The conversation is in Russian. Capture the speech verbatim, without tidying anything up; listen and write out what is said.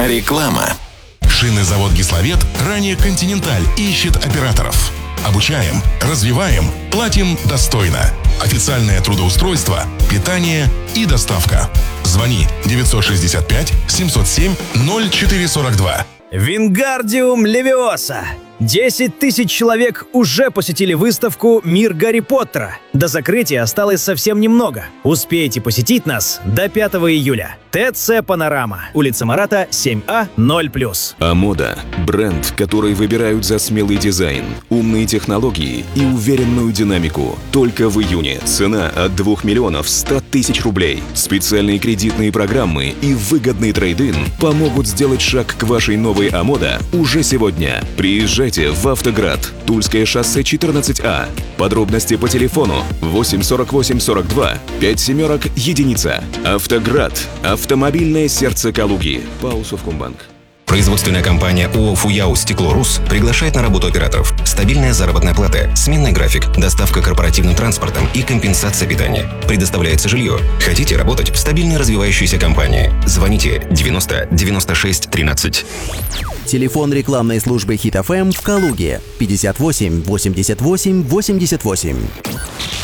Реклама. Шинозавод «Гиславет», ранее «Континенталь», ищет операторов. Обучаем, развиваем, платим достойно. Официальное трудоустройство, питание и доставка. Звони девятьсот шестьдесят пять семьсот семь ноль четыре сорок два. Вингардиум Левиоса. десять тысяч человек уже посетили выставку «Мир Гарри Поттера». До закрытия осталось совсем немного. Успейте посетить нас до пятого июля. ТЦ «Панорама», улица Марата, семь А, ноль плюс. Амода – бренд, который выбирают за смелый дизайн, умные технологии и уверенную динамику. Только в июне цена от двух миллионов ста тысяч рублей. Специальные кредитные программы и выгодный трейд-ин помогут сделать шаг к вашей новой Амода уже сегодня. Приезжайте в Автоград, Тульское шоссе четырнадцать А. Подробности по телефону восемь сорок восемь сорок два пять семерок единица. Автоград. Автомобильное сердце Калуги. ПАО «Совкомбанк». Производственная компания ООО «Фуяу Стекло-Рус» приглашает на работу операторов. Стабильная заработная плата, сменный график, доставка корпоративным транспортом и компенсация питания. Предоставляется жилье. Хотите работать в стабильной развивающейся компании? Звоните девяносто девяносто шесть тринадцать. Телефон рекламной службы Хит эф эм в Калуге пятьдесят восемь восемьдесят восемь восемьдесят восемь.